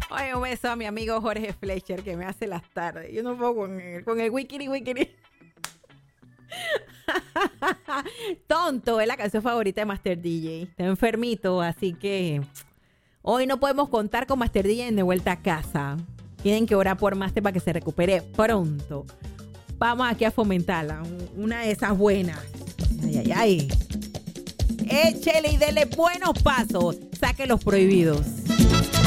Oye, un beso a mi amigo Jorge Fletcher que me hace las tardes. Yo no puedo con el wikiri. Tonto, es la canción favorita de Master DJ. Está enfermito, así que hoy no podemos contar con Master DJ en De Vuelta a Casa. Tienen que orar por Master para que se recupere pronto. Vamos aquí a fomentarla. Una de esas buenas. Ay. Échele y dele buenos pasos. Saque los prohibidos.